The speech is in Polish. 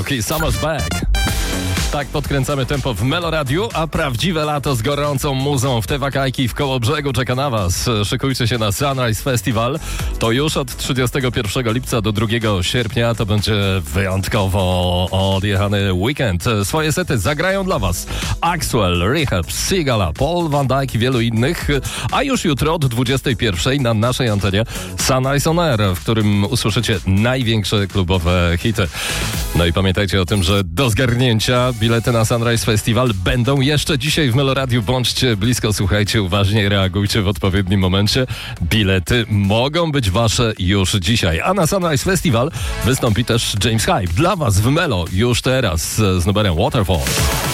Rok i Summer's Back. Tak podkręcamy tempo w Meloradiu, a prawdziwe lato z gorącą muzą w te wakajki w Kołobrzegu czeka na was. Szykujcie się na Sunrise Festival. To już od 31 lipca do 2 sierpnia. To będzie wyjątkowo odjechany weekend. Swoje sety zagrają dla was Axwell, Rehab, Sigala, Paul Van Dyke i wielu innych. A już jutro od 21 na naszej antenie Sunrise On Air, w którym usłyszycie największe klubowe hity. No i pamiętajcie o tym, że do zgarnięcia bilety na Sunrise Festival będą jeszcze dzisiaj w Meloradiu. Bądźcie blisko, słuchajcie uważnie, reagujcie w odpowiednim momencie. Bilety mogą być wasze już dzisiaj. A na Sunrise Festival wystąpi też James Hype. Dla was w Melo już teraz z numerem Waterfall.